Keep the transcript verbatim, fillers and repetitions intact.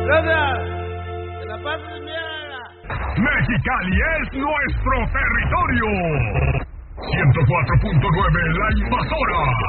Gracias. Que la pasen bien. Mexicali es nuestro territorio. ciento cuatro punto nueve La Invasora.